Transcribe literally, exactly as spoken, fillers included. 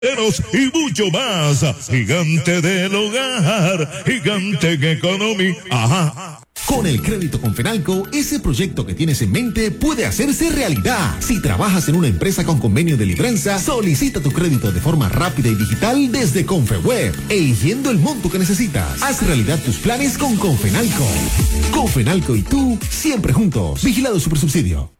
y mucho más. Gigante del hogar, gigante en economía. Ajá. Con el crédito Confenalco, ese proyecto que tienes en mente puede hacerse realidad. Si trabajas en una empresa con convenio de libranza, solicita tu crédito de forma rápida y digital desde Confeweb, eligiendo el monto que necesitas. Haz realidad tus planes con Confenalco. Confenalco y tú, siempre juntos. Vigilado Supersubsidio.